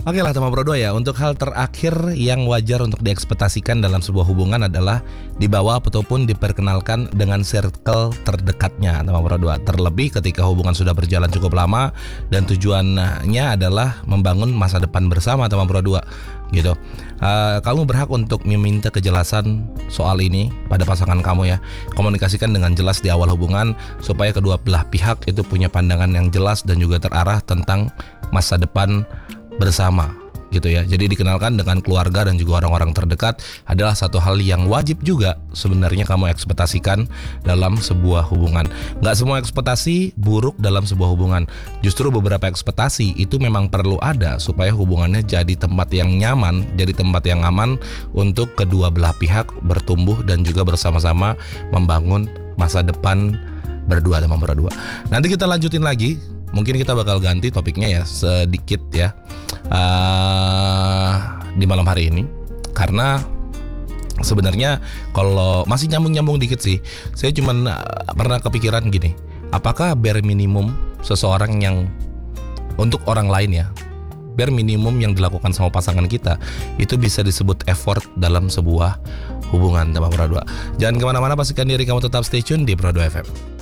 Oke lah teman Pro 2 ya, untuk hal terakhir yang wajar untuk diekspektasikan dalam sebuah hubungan adalah dibawa ataupun diperkenalkan dengan circle terdekatnya teman Pro 2. Terlebih ketika hubungan sudah berjalan cukup lama dan tujuannya adalah membangun masa depan bersama teman Pro 2 gitu. Kamu berhak untuk meminta kejelasan soal ini pada pasangan kamu ya. Komunikasikan dengan jelas di awal hubungan supaya kedua belah pihak itu punya pandangan yang jelas dan juga terarah tentang masa depan bersama gitu ya. Jadi dikenalkan dengan keluarga dan juga orang-orang terdekat adalah satu hal yang wajib juga sebenarnya kamu ekspektasikan dalam sebuah hubungan. Gak semua ekspektasi buruk dalam sebuah hubungan. Justru beberapa ekspektasi itu memang perlu ada supaya hubungannya jadi tempat yang nyaman, jadi tempat yang aman untuk kedua belah pihak bertumbuh dan juga bersama-sama membangun masa depan berdua teman berdua. Nanti kita lanjutin lagi. Mungkin kita bakal ganti topiknya ya sedikit ya di malam hari ini, karena sebenarnya kalau masih nyambung dikit sih, saya cuman pernah kepikiran gini, apakah bare minimum seseorang yang untuk orang lain ya, bare minimum yang dilakukan sama pasangan kita itu bisa disebut effort dalam sebuah hubungan teman Pro 2. Jangan kemana-mana, pastikan diri kamu tetap stay tune di Pro 2 FM.